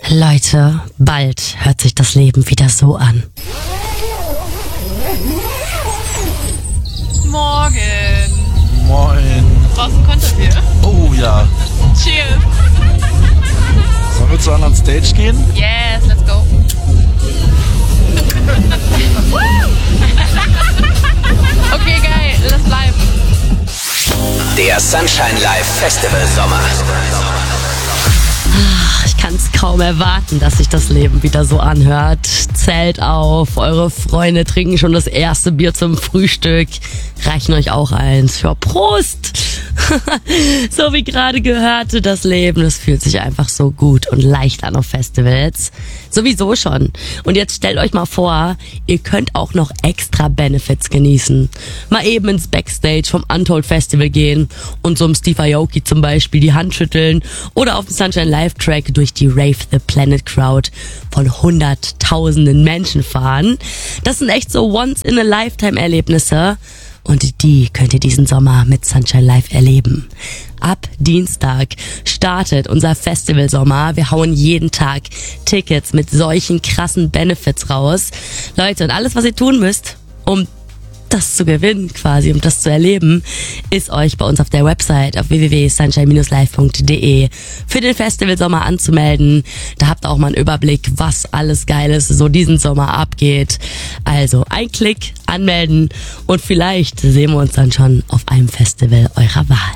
Leute, bald hört sich das Leben wieder so an. Morgen. Moin. Draußen Konterbier. Oh ja. Cheers. Sollen wir zu einer Stage gehen? Yes, let's go. Okay, geil. Lass bleiben. Der Sunshine Live Festival Sommer. Ich kann es kaum erwarten, dass sich das Leben wieder so anhört. Zählt auf, eure Freunde trinken schon das erste Bier zum Frühstück, reichen euch auch eins. Ja, Prost! So wie gerade gehört, das Leben, das fühlt sich einfach so gut und leicht an auf Festivals. Sowieso schon. Und jetzt stellt euch mal vor, ihr könnt auch noch extra Benefits genießen. Mal eben ins Backstage vom Untold Festival gehen und so einem Steve Aoki zum Beispiel die Hand schütteln oder auf dem Sunshine Live Track durch die Rave the Planet Crowd von hunderttausenden Menschen fahren. Das sind echt so Once-in-a-Lifetime-Erlebnisse. Und die könnt ihr diesen Sommer mit Sunshine Live erleben. Ab Dienstag startet unser Festivalsommer. Wir hauen jeden Tag Tickets mit solchen krassen Benefits raus. Leute, und alles, was ihr tun müsst, um das zu gewinnen quasi, um das zu erleben, ist euch bei uns auf der Website auf www.sunshine-live.de für den Festivalsommer anzumelden. Da habt ihr auch mal einen Überblick, was alles Geiles so diesen Sommer abgeht. Also ein Klick, anmelden und vielleicht sehen wir uns dann schon auf einem Festival eurer Wahl.